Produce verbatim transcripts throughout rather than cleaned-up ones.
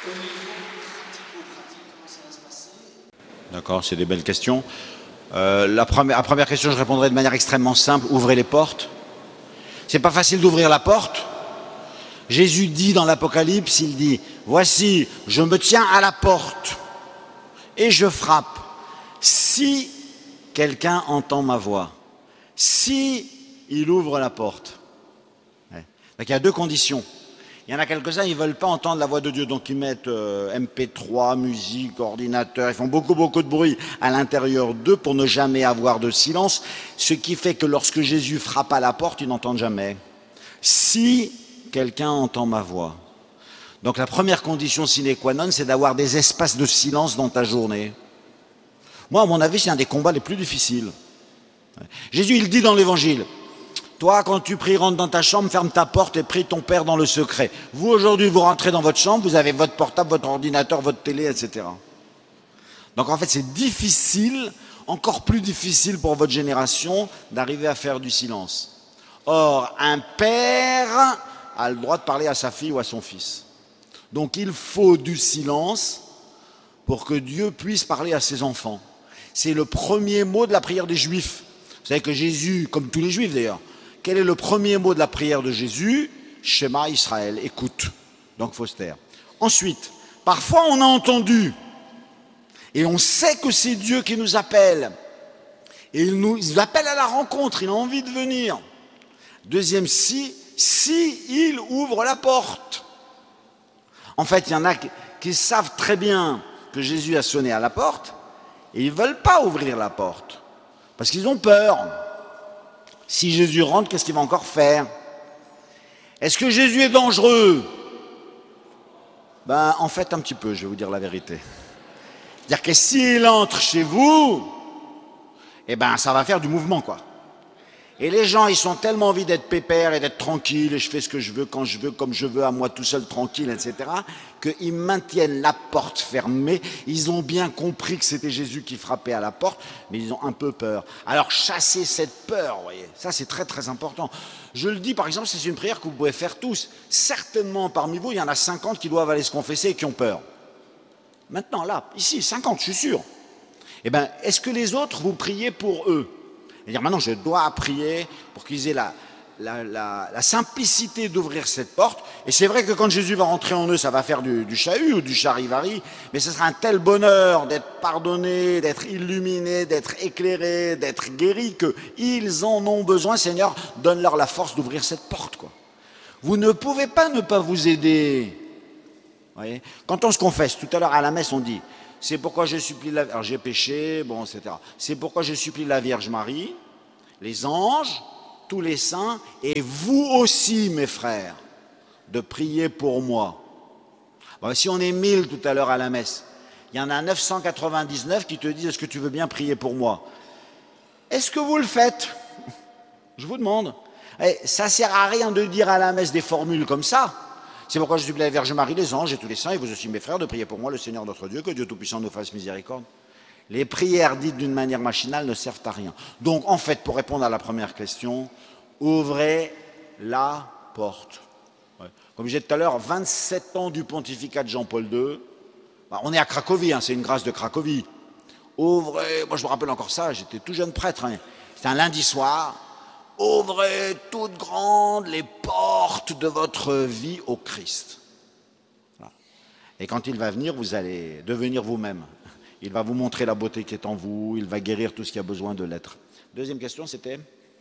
D'accord, c'est des belles questions. Euh, la, première, la première question, je répondrai de manière extrêmement simple. Ouvrez les portes. C'est pas facile d'ouvrir la porte. Jésus dit dans l'Apocalypse, il dit, voici, je me tiens à la porte et je frappe. Si quelqu'un entend ma voix, si il ouvre la porte. Ouais. Donc il y a deux conditions. Il y en a quelques-uns, ils ne veulent pas entendre la voix de Dieu, donc ils mettent euh, M P trois, musique, ordinateur, ils font beaucoup, beaucoup de bruit à l'intérieur d'eux pour ne jamais avoir de silence, ce qui fait que lorsque Jésus frappe à la porte, ils n'entendent jamais. Si quelqu'un entend ma voix. Donc la première condition sine qua non, c'est d'avoir des espaces de silence dans ta journée. Moi, à mon avis, c'est un des combats les plus difficiles. Jésus, il dit dans l'Évangile, toi, quand tu pries, rentre dans ta chambre, ferme ta porte et prie ton Père dans le secret. Vous, aujourd'hui, vous rentrez dans votre chambre, vous avez votre portable, votre ordinateur, votre télé, et cetera. Donc, en fait, c'est difficile, encore plus difficile pour votre génération, d'arriver à faire du silence. Or, un père a le droit de parler à sa fille ou à son fils. Donc, il faut du silence pour que Dieu puisse parler à ses enfants. C'est le premier mot de la prière des Juifs. Vous savez que Jésus, comme tous les Juifs d'ailleurs, quel est le premier mot de la prière de Jésus? Shema Israël, écoute. Donc il faut se taire. Ensuite, parfois on a entendu, et on sait que c'est Dieu qui nous appelle. Et il nous, il nous appelle à la rencontre, il a envie de venir. Deuxième si, si il ouvre la porte. En fait, il y en a qui, qui savent très bien que Jésus a sonné à la porte, et ils ne veulent pas ouvrir la porte, parce qu'ils ont peur. Si Jésus rentre, qu'est-ce qu'il va encore faire? Est-ce que Jésus est dangereux? Ben, en fait, un petit peu, je vais vous dire la vérité. C'est-à-dire que s'il entre chez vous, eh ben, ça va faire du mouvement, quoi. Et les gens, ils ont tellement envie d'être pépères et d'être tranquilles, et je fais ce que je veux, quand je veux, comme je veux, à moi tout seul, tranquille, et cetera, qu'ils maintiennent la porte fermée. Ils ont bien compris que c'était Jésus qui frappait à la porte, mais ils ont un peu peur. Alors, chassez cette peur, vous voyez. Ça, c'est très, très important. Je le dis, par exemple, c'est une prière que vous pouvez faire tous. Certainement, parmi vous, il y en a cinquante qui doivent aller se confesser et qui ont peur. Maintenant, là, ici, cinquante, je suis sûr. Eh bien, est-ce que les autres, vous priez pour eux? C'est-à-dire maintenant je dois prier pour qu'ils aient la, la, la, la simplicité d'ouvrir cette porte. Et c'est vrai que quand Jésus va rentrer en eux, ça va faire du, du chahut ou du charivari, mais ce sera un tel bonheur d'être pardonné, d'être illuminé, d'être éclairé, d'être guéri, qu'ils en ont besoin. Seigneur, donne-leur la force d'ouvrir cette porte, quoi. Vous ne pouvez pas ne pas vous aider. Voyez, quand on se confesse, tout à l'heure à la messe on dit, c'est pourquoi je supplie la... Alors j'ai péché, bon, et cetera. C'est pourquoi je supplie la Vierge Marie, les anges, tous les saints, et vous aussi, mes frères, de prier pour moi. Bon, si on est mille tout à l'heure à la messe, il y en a neuf cent quatre-vingt-dix-neuf qui te disent, est-ce que tu veux bien prier pour moi? Est-ce que vous le faites? Je vous demande. Et ça ne sert à rien de dire à la messe des formules comme ça. C'est pourquoi je supplie la Vierge Marie, les anges et tous les saints, et vous aussi mes frères, de prier pour moi, le Seigneur notre Dieu, que Dieu Tout-Puissant nous fasse miséricorde. Les prières dites d'une manière machinale ne servent à rien. Donc, en fait, pour répondre à la première question, ouvrez la porte. Ouais. Comme je disais tout à l'heure, vingt-sept ans du pontificat de Jean-Paul deux. Bah, on est à Cracovie, hein, c'est une grâce de Cracovie. Ouvrez, moi je me rappelle encore ça, j'étais tout jeune prêtre. Hein. C'était un lundi soir. Ouvrez toutes grandes les portes de votre vie au Christ. Voilà. Et quand il va venir, vous allez devenir vous-même. Il va vous montrer la beauté qui est en vous, il va guérir tout ce qui a besoin de l'être. Deuxième question, c'était?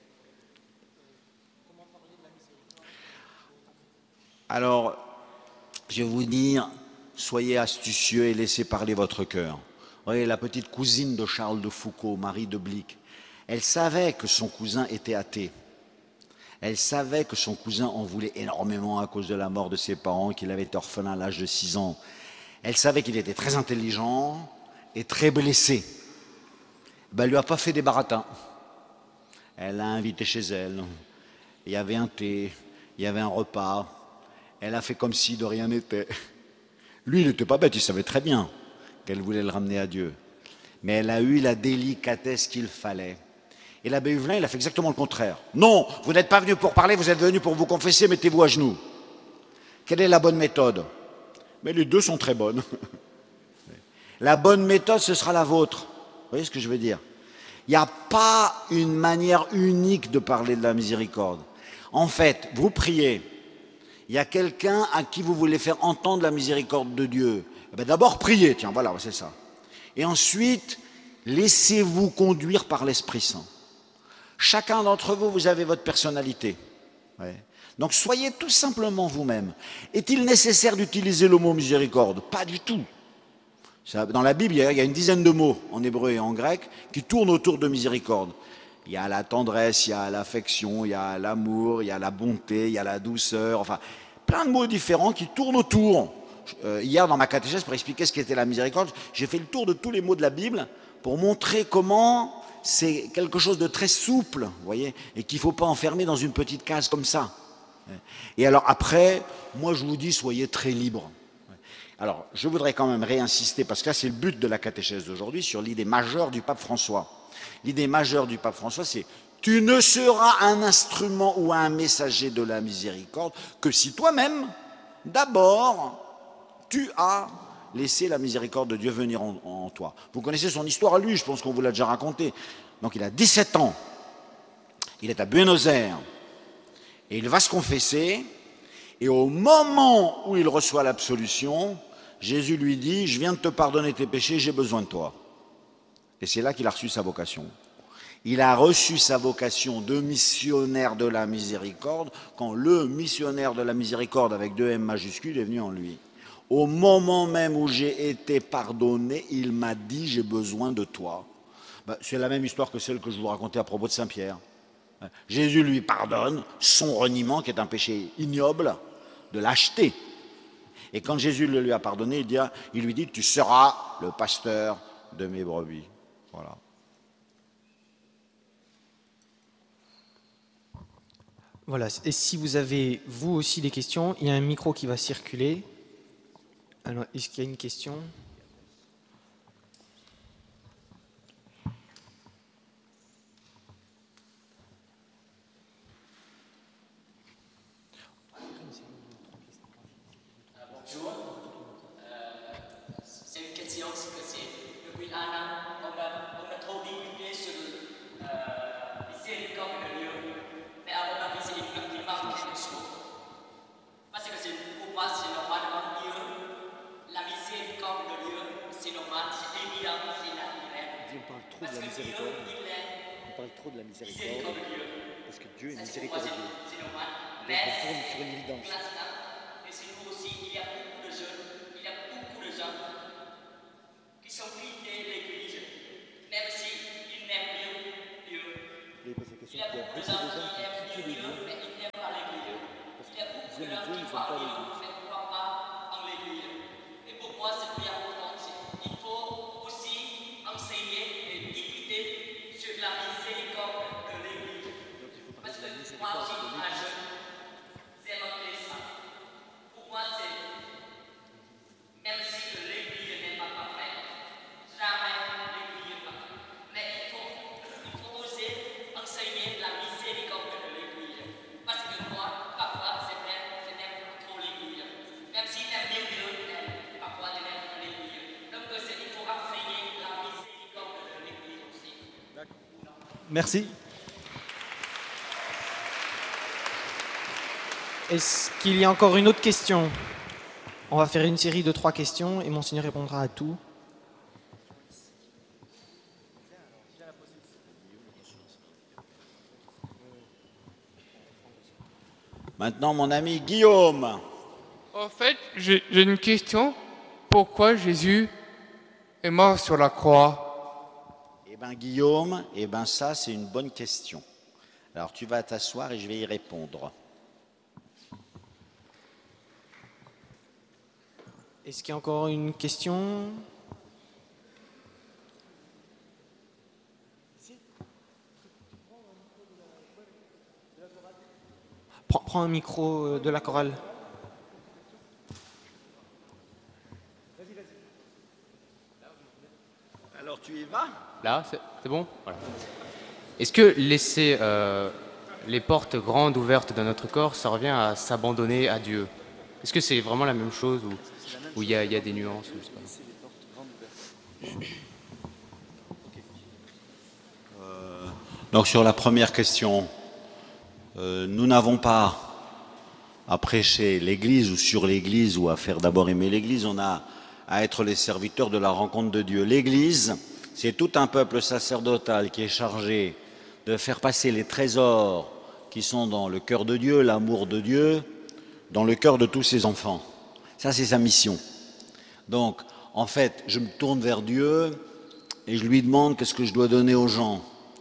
Alors, je vais vous dire, soyez astucieux et laissez parler votre cœur. Vous voyez, la petite cousine de Charles de Foucault, Marie de Blic, elle savait que son cousin était athée. Elle savait que son cousin en voulait énormément à cause de la mort de ses parents, qu'il avait été orphelin à l'âge de six ans. Elle savait qu'il était très intelligent et très blessé. Ben, elle ne lui a pas fait des baratins. Elle l'a invité chez elle. Il y avait un thé, il y avait un repas. Elle a fait comme si de rien n'était. Lui, il n'était pas bête, il savait très bien qu'elle voulait le ramener à Dieu. Mais elle a eu la délicatesse qu'il fallait. Et l'abbé Huvelin, il a fait exactement le contraire. Non, vous n'êtes pas venu pour parler, vous êtes venu pour vous confesser, mettez-vous à genoux. Quelle est la bonne méthode? Mais les deux sont très bonnes. La bonne méthode, ce sera la vôtre. Vous voyez ce que je veux dire? Il n'y a pas une manière unique de parler de la miséricorde. En fait, vous priez, il y a quelqu'un à qui vous voulez faire entendre la miséricorde de Dieu. Eh bien, d'abord, priez, tiens, voilà, c'est ça. Et ensuite, laissez-vous conduire par l'Esprit Saint. Chacun d'entre vous, vous avez votre personnalité. Ouais. Donc, soyez tout simplement vous-même. Est-il nécessaire d'utiliser le mot miséricorde? Pas du tout. Ça, dans la Bible, il y, a, il y a une dizaine de mots en hébreu et en grec qui tournent autour de miséricorde. Il y a la tendresse, il y a l'affection, il y a l'amour, il y a la bonté, il y a la douceur, enfin, plein de mots différents qui tournent autour. Euh, hier, dans ma catéchèse, pour expliquer ce qu'était la miséricorde, j'ai fait le tour de tous les mots de la Bible pour montrer comment c'est quelque chose de très souple, vous voyez, et qu'il ne faut pas enfermer dans une petite case comme ça. Et alors après, moi je vous dis, soyez très libres. Alors, je voudrais quand même réinsister, parce que là c'est le but de la catéchèse d'aujourd'hui, sur l'idée majeure du pape François. L'idée majeure du pape François, c'est « Tu ne seras un instrument ou un messager de la miséricorde que si toi-même, d'abord, tu as laissé la miséricorde de Dieu venir en, en toi. » Vous connaissez son histoire à lui, je pense qu'on vous l'a déjà raconté. Donc il a dix-sept ans, il est à Buenos Aires, et il va se confesser, et au moment où il reçoit l'absolution, Jésus lui dit « Je viens de te pardonner tes péchés, j'ai besoin de toi. » Et c'est là qu'il a reçu sa vocation. Il a reçu sa vocation de missionnaire de la miséricorde quand le missionnaire de la miséricorde avec deux M majuscules est venu en lui. Au moment même où j'ai été pardonné, il m'a dit « J'ai besoin de toi. » Ben, c'est la même histoire que celle que je vous racontais à propos de Saint Pierre. Jésus lui pardonne son reniement, qui est un péché ignoble, de lâcheté. Et quand Jésus le lui a pardonné, il, dit, il lui dit « Tu seras le pasteur de mes brebis. » Voilà. Voilà. Et si vous avez, vous aussi, des questions, il y a un micro qui va circuler. Alors, est-ce qu'il y a une question ? On parle trop de la miséricorde, parce que Dieu est miséricordieux. Donc on tourne sur une évidence. Et chez nous aussi, il y a beaucoup de jeunes, il y a beaucoup de gens qui sont quittés l'église, même s'ils n'aiment mieux Dieu. Il y a beaucoup de gens qui aiment mieux Dieu, mais ils n'aiment pas l'église. Il y a beaucoup de gens qui croient en Dieu, mais ne croient pas en l'église. Et pour moi, c'est plus important. Il faut aussi enseigner et écouter sur la miséricorde de l'église. Parce que moi aussi, un jeune, c'est noté ça. Pour moi, c'est, même si l'église n'est pas parfaite, jamais l'église n'est parfaite. Mais il faut, il faut oser enseigner la miséricorde de l'église. Parce que moi, parfois, c'est vrai, je n'aime pas trop l'église. Même si j'aime bien Dieu, parfois je n'aime pas l'église. Donc, il faut enseigner la miséricorde de l'église aussi. Merci. Est-ce qu'il y a encore une autre question? On va faire une série de trois questions et Monseigneur répondra à tout. Maintenant, mon ami Guillaume. En fait, j'ai j'ai une question. Pourquoi Jésus est mort sur la croix? Eh bien, Guillaume, eh ben ça, c'est une bonne question. Alors, tu vas t'asseoir et je vais y répondre. Est-ce qu'il y a encore une question? Prends, prends un micro de la chorale. Alors, tu y vas? Là, c'est c'est bon? Voilà. Est-ce que laisser euh, les portes grandes ouvertes de notre corps, ça revient à s'abandonner à Dieu? Est-ce que c'est vraiment la même chose ou où il y, a- il y a des nuances ou je sais pas. Donc sur la première question, euh, nous n'avons pas à prêcher l'Église ou sur l'Église ou à faire d'abord aimer l'Église, on a à être les serviteurs de la rencontre de Dieu. L'Église, c'est tout un peuple sacerdotal qui est chargé de faire passer les trésors qui sont dans le cœur de Dieu, l'amour de Dieu, dans le cœur de tous ses enfants. Ça, c'est sa mission. Donc, en fait, je me tourne vers Dieu et je lui demande qu'est-ce que je dois donner aux gens.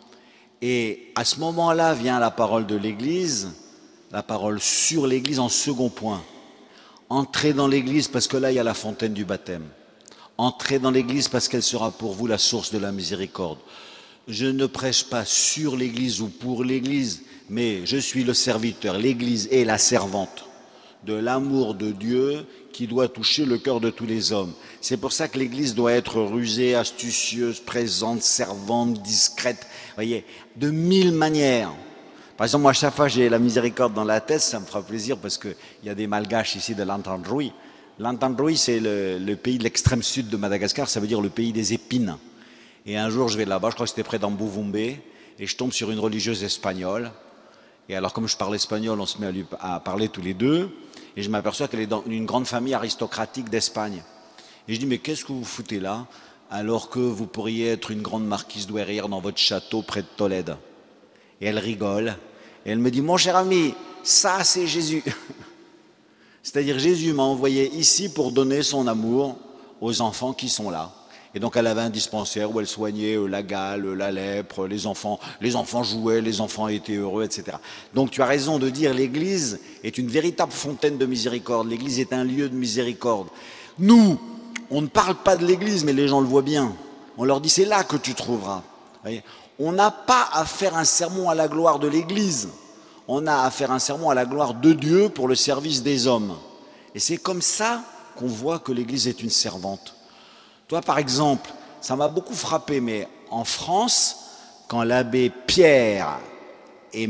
Et à ce moment-là vient la parole de l'Église, la parole sur l'Église en second point. Entrez dans l'Église parce que là, il y a la fontaine du baptême. Entrez dans l'Église parce qu'elle sera pour vous la source de la miséricorde. Je ne prêche pas sur l'Église ou pour l'Église, mais je suis le serviteur. L'Église est la servante de l'amour de Dieu qui doit toucher le cœur de tous les hommes. C'est pour ça que l'Église doit être rusée, astucieuse, présente, servante, discrète, vous voyez, de mille manières. Par exemple, moi, à chaque fois, j'ai la miséricorde dans la tête, ça me fera plaisir parce qu'il y a des malgaches ici de l'Antandroui. L'Antandroui, c'est le, le pays de l'extrême sud de Madagascar, ça veut dire le pays des épines. Et un jour, je vais là-bas, je crois que c'était près d'Ambouvoumbe, et je tombe sur une religieuse espagnole. Et alors, comme je parle espagnol, on se met à, lui, à parler tous les deux, et je m'aperçois qu'elle est dans une grande famille aristocratique d'Espagne. Et je dis, mais qu'est-ce que vous foutez là, alors que vous pourriez être une grande marquise douairière dans votre château près de Tolède? Et elle rigole, et elle me dit, mon cher ami, ça c'est Jésus. C'est-à-dire Jésus m'a envoyé ici pour donner son amour aux enfants qui sont là. Et donc elle avait un dispensaire où elle soignait la gale, la lèpre, les enfants, les enfants jouaient, les enfants étaient heureux, et cetera. Donc tu as raison de dire l'Église est une véritable fontaine de miséricorde. L'Église est un lieu de miséricorde. Nous, on ne parle pas de l'Église, mais les gens le voient bien. On leur dit c'est là que tu trouveras. Vous voyez, on n'a pas à faire un sermon à la gloire de l'Église. On a à faire un sermon à la gloire de Dieu pour le service des hommes. Et c'est comme ça qu'on voit que l'Église est une servante. Toi, par exemple, ça m'a beaucoup frappé, mais en France, quand l'abbé Pierre est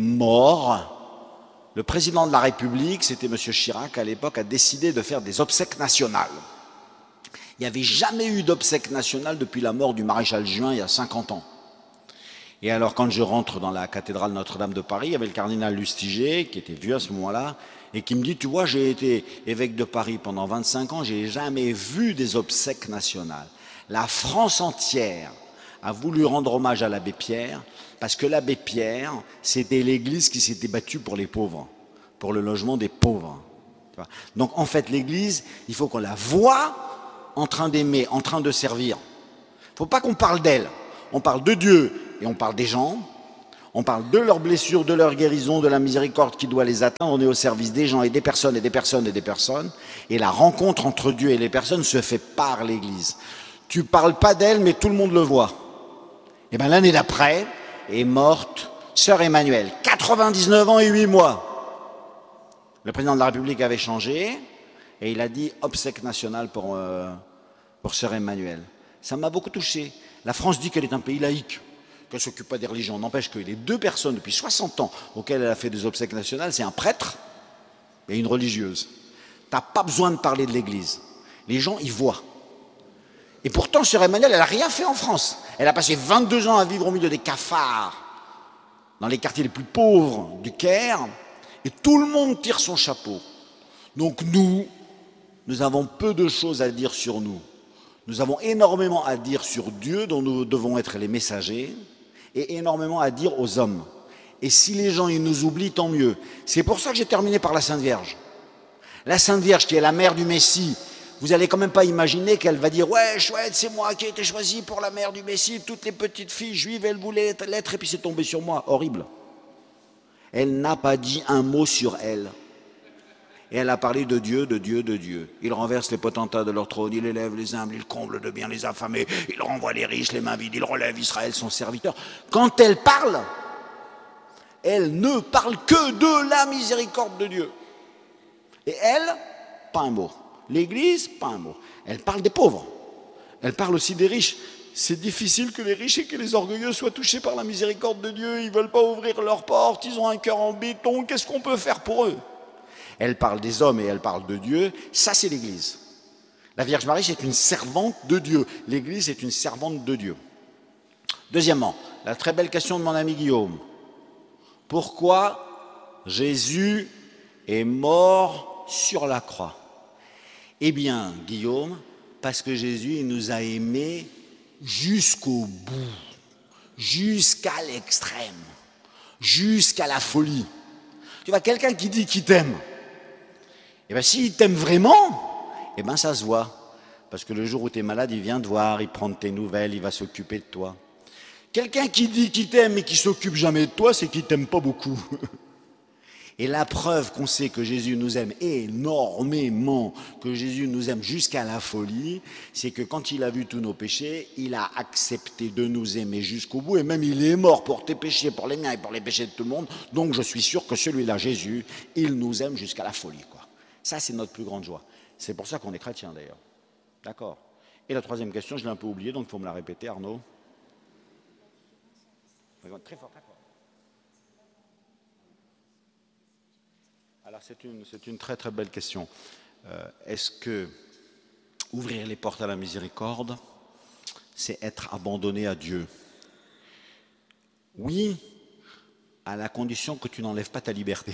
mort, le président de la République, c'était M. Chirac à l'époque, a décidé de faire des obsèques nationales. Il n'y avait jamais eu d'obsèques nationales depuis la mort du maréchal Juin il y a cinquante ans. Et alors, quand je rentre dans la cathédrale Notre-Dame de Paris, il y avait le cardinal Lustiger, qui était vieux à ce moment-là, et qui me dit, tu vois, j'ai été évêque de Paris pendant vingt-cinq ans, j'ai jamais vu des obsèques nationales. La France entière a voulu rendre hommage à l'abbé Pierre, parce que l'abbé Pierre, c'était l'Église qui s'était battue pour les pauvres, pour le logement des pauvres. Donc, en fait, l'Église, il faut qu'on la voie en train d'aimer, en train de servir. Il ne faut pas qu'on parle d'elle. On parle de Dieu et on parle des gens. On parle de leurs blessures, de leur guérison, de la miséricorde qui doit les atteindre. On est au service des gens et des personnes et des personnes et des personnes. Et la rencontre entre Dieu et les personnes se fait par l'Église. Tu ne parles pas d'elle, mais tout le monde le voit. Et bien l'année d'après est morte sœur Emmanuelle, quatre-vingt-dix-neuf ans et huit mois. Le président de la République avait changé et il a dit obsèque nationale pour, euh, pour sœur Emmanuelle. Ça m'a beaucoup touché. La France dit qu'elle est un pays laïque, qu'elle ne s'occupe pas des religions. N'empêche que les deux personnes depuis soixante ans auxquelles elle a fait des obsèques nationales, c'est un prêtre et une religieuse. Tu n'as pas besoin de parler de l'Église. Les gens y voient. Et pourtant, sœur Emmanuelle, elle n'a rien fait en France. Elle a passé vingt-deux ans à vivre au milieu des cafards, dans les quartiers les plus pauvres du Caire, et tout le monde tire son chapeau. Donc nous, nous avons peu de choses à dire sur nous. Nous avons énormément à dire sur Dieu, dont nous devons être les messagers, et énormément à dire aux hommes. Et si les gens ils nous oublient, tant mieux. C'est pour ça que j'ai terminé par la Sainte Vierge. La Sainte Vierge, qui est la mère du Messie, vous n'allez quand même pas imaginer qu'elle va dire « Ouais, chouette, c'est moi qui ai été choisie pour la mère du Messie, toutes les petites filles juives, elles voulaient l'être, et puis c'est tombé sur moi. » Horrible. Elle n'a pas dit un mot sur elle. Et elle a parlé de Dieu, de Dieu, de Dieu. Il renverse les potentats de leur trône, il élève les humbles, il comble de bien les affamés, il renvoie les riches, les mains vides, il relève Israël, son serviteur. Quand elle parle, elle ne parle que de la miséricorde de Dieu. Et elle, pas un mot. L'Église, pas un mot. Elle parle des pauvres. Elle parle aussi des riches. C'est difficile que les riches et que les orgueilleux soient touchés par la miséricorde de Dieu. Ils ne veulent pas ouvrir leurs portes, ils ont un cœur en béton. Qu'est-ce qu'on peut faire pour eux ? Elle parle des hommes et elle parle de Dieu. Ça, c'est l'Église. La Vierge Marie, c'est une servante de Dieu. L'Église est une servante de Dieu. Deuxièmement, la très belle question de mon ami Guillaume. Pourquoi Jésus est mort sur la croix? Eh bien, Guillaume, parce que Jésus il nous a aimés jusqu'au bout, jusqu'à l'extrême, jusqu'à la folie. Tu vois, quelqu'un qui dit qu'il t'aime, eh bien, s'il t'aime vraiment, eh bien, ça se voit. Parce que le jour où tu es malade, il vient te voir, il prend tes nouvelles, il va s'occuper de toi. Quelqu'un qui dit qu'il t'aime et qui s'occupe jamais de toi, c'est qu'il t'aime pas beaucoup. Et la preuve qu'on sait que Jésus nous aime énormément, que Jésus nous aime jusqu'à la folie, c'est que quand il a vu tous nos péchés, il a accepté de nous aimer jusqu'au bout, et même il est mort pour tes péchés, pour les miens et pour les péchés de tout le monde. Donc je suis sûr que celui-là, Jésus, il nous aime jusqu'à la folie, quoi. Ça, c'est notre plus grande joie. C'est pour ça qu'on est chrétien, d'ailleurs. D'accord. Et la troisième question, je l'ai un peu oubliée, donc il faut me la répéter, Arnaud. Très fort, très fort. Alors c'est une, c'est une très très belle question. Euh, est-ce que ouvrir les portes à la miséricorde, c'est être abandonné à Dieu? Oui, à la condition que tu n'enlèves pas ta liberté.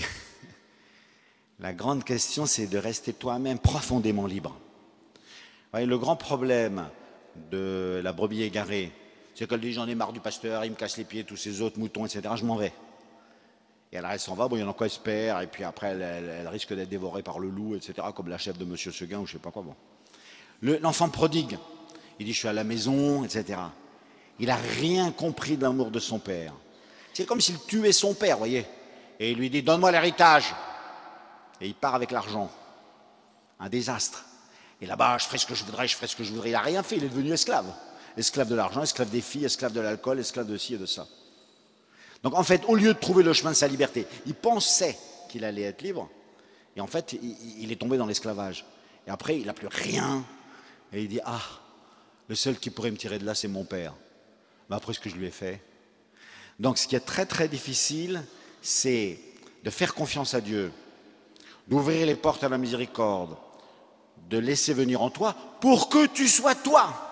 La grande question, c'est de rester toi-même profondément libre. Vous voyez, le grand problème de la brebis égarée, c'est qu'elle dit j'en ai marre du pasteur, il me casse les pieds, tous ces autres moutons, et cetera. Je m'en vais. Et alors elle s'en va, bon, il y en a quoi espère, et puis après elle, elle, elle risque d'être dévorée par le loup, et cetera, comme la chef de Monsieur Seguin ou je ne sais pas quoi. Bon. Le, l'enfant prodigue, il dit je suis à la maison, et cetera. Il n'a rien compris de l'amour de son père. C'est comme s'il tuait son père, vous voyez. Et il lui dit donne-moi l'héritage. Et il part avec l'argent. Un désastre. Et là-bas, je ferai ce que je voudrais, je ferai ce que je voudrais. Il n'a rien fait, il est devenu esclave. Esclave de l'argent, esclave des filles, esclave de l'alcool, esclave de ci et de ça. Donc en fait, au lieu de trouver le chemin de sa liberté, il pensait qu'il allait être libre. Et en fait, il, il est tombé dans l'esclavage. Et après, il n'a plus rien. Et il dit, ah, le seul qui pourrait me tirer de là, c'est mon père. Mais après ce que je lui ai fait. Donc ce qui est très très difficile, c'est de faire confiance à Dieu, d'ouvrir les portes à la miséricorde, de laisser venir en toi pour que tu sois toi.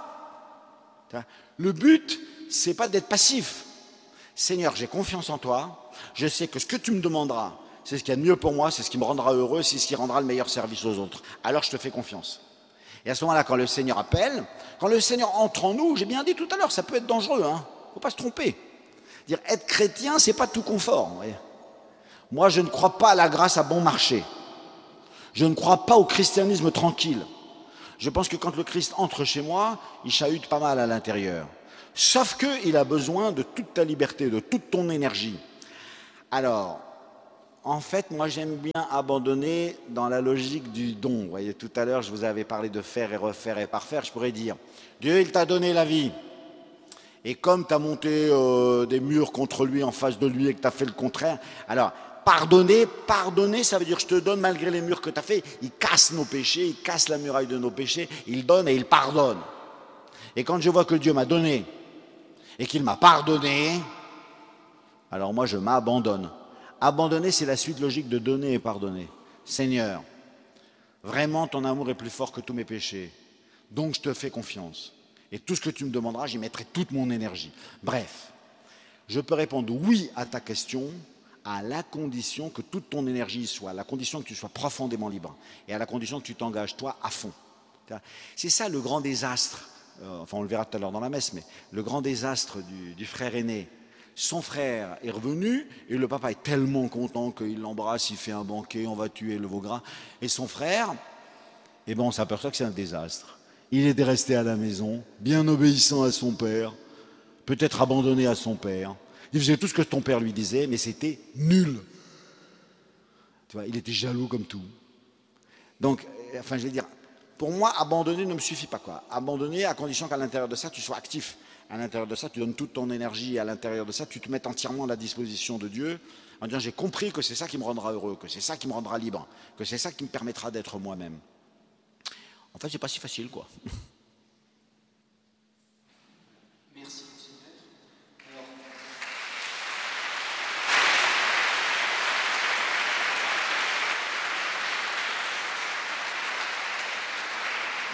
Le but, c'est pas d'être passif. Seigneur, j'ai confiance en toi, je sais que ce que tu me demanderas, c'est ce qu'il y a de mieux pour moi, c'est ce qui me rendra heureux, c'est ce qui rendra le meilleur service aux autres. Alors je te fais confiance. Et à ce moment-là, quand le Seigneur appelle, quand le Seigneur entre en nous, j'ai bien dit tout à l'heure, ça peut être dangereux, hein, faut pas se tromper. Dire être chrétien, c'est pas tout confort. Vous voyez. Moi, je ne crois pas à la grâce à bon marché. Je ne crois pas au christianisme tranquille. Je pense que quand le Christ entre chez moi, il chahute pas mal à l'intérieur. Sauf qu'il a besoin de toute ta liberté, de toute ton énergie. Alors, en fait, moi j'aime bien abandonner dans la logique du don. Vous voyez, tout à l'heure, je vous avais parlé de faire et refaire et parfaire. Je pourrais dire, Dieu, il t'a donné la vie. Et comme tu as monté euh, des murs contre lui, en face de lui, et que tu as fait le contraire, alors, pardonner, pardonner, ça veut dire je te donne malgré les murs que tu as fait. Il casse nos péchés, il casse la muraille de nos péchés, il donne et il pardonne. Et quand je vois que Dieu m'a donné et qu'il m'a pardonné, alors moi je m'abandonne. Abandonner, c'est la suite logique de donner et pardonner. Seigneur, vraiment ton amour est plus fort que tous mes péchés, donc je te fais confiance. Et tout ce que tu me demanderas, j'y mettrai toute mon énergie. Bref, je peux répondre oui à ta question, à la condition que toute ton énergie soit, à la condition que tu sois profondément libre, et à la condition que tu t'engages, toi, à fond. C'est ça le grand désastre, euh, enfin on le verra tout à l'heure dans la messe, mais le grand désastre du, du frère aîné. Son frère est revenu, et le papa est tellement content qu'il l'embrasse, il fait un banquet, on va tuer le veau gras. Et son frère, eh ben on s'aperçoit que c'est un désastre. Il était resté à la maison, bien obéissant à son père, peut-être abandonné à son père. Il faisait tout ce que ton père lui disait, mais c'était nul. Tu vois, il était jaloux comme tout. Donc, enfin, je vais dire, pour moi, abandonner ne me suffit pas, quoi. Abandonner à condition qu'à l'intérieur de ça, tu sois actif. À l'intérieur de ça, tu donnes toute ton énergie. Et à l'intérieur de ça, tu te mets entièrement à la disposition de Dieu, en disant, j'ai compris que c'est ça qui me rendra heureux, que c'est ça qui me rendra libre, que c'est ça qui me permettra d'être moi-même. En fait, c'est pas si facile, quoi. Merci, Alors...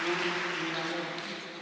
nous, nous n'avons plus